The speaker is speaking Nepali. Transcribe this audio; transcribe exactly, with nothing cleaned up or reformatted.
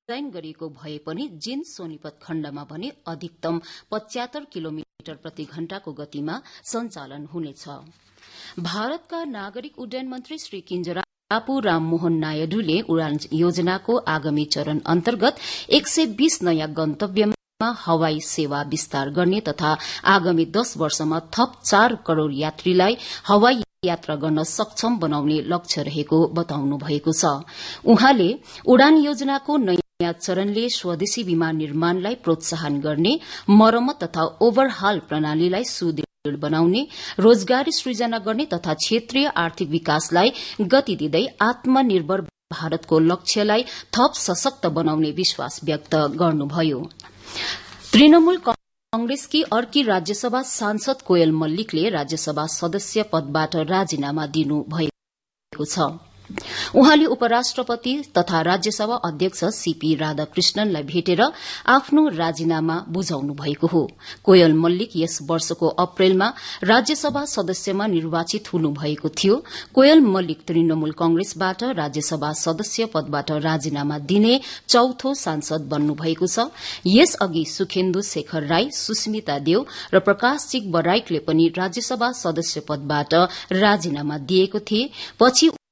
डिजाइन गरिएको भए पनि जिन सोनीपत खण्डमा भने अधिकतम पचहत्तर किलोमिटर प्रति घण्टाको गतिमा सञ्चालन हुनेछ। भारतका नागरिक उड्डयन मन्त्री श्री किञ्जरापु राममोहन नायडूले उडान योजनाको आगामी चरण अन्तर्गत एक सय बीस नयाँ गन्तव्यमा हवाई सेवा विस्तार गर्ने तथा आगामी दश वर्षमा थप चार करोड़ यात्रीलाई हवाई यात्रा गर्न सक्षम बनाउने लक्ष्य रहेको बताउनु भएको छ। उहाँले उडान योजनाको नयाँ चरणले स्वदेशी विमान निर्माणलाई प्रोत्साहन गर्ने, मरम्मत तथा ओभरहाल प्रणालीलाई सुदृढ़ बनाउने, रोजगारी सृजना गर्ने तथा क्षेत्रीय आर्थिक विकासलाई गति दिँदै आत्मनिर्भर भारतको लक्ष्यलाई थप सशक्त बनाउने विश्वास व्यक्त गर्नुभयो। तृणमूल कांग्रेसकी अर्की राज्यसभा सांसद कोयल मल्लिकले राज्यसभा सदस्य पदबाट राजीनामा दिनुभएको छ। उहाँले उपराष्ट्रपति तथा राज्यसभा अध्यक्ष सीपी राधाकृष्णनलाई भेटेर आफ्नो राजीनामा बुझाउनु भएको हो। कोयल मल्लिक यस वर्षको अप्रेलमा राज्यसभा सदस्यमा निर्वाचित हुनुभएको थियो। कोयल मल्लिक तृणमूल कांग्रेसबाट राज्यसभा सदस्य पदबाट राजीनामा दिने चौथो सांसद बन्नुभएको छ। यसअघि सुखेन्दु शेखर राई, सुस्मिता देव र प्रकाश चिक बराइकले पनि राज्यसभा सदस्य पदबाट राजीनामा दिएको थिए। पछि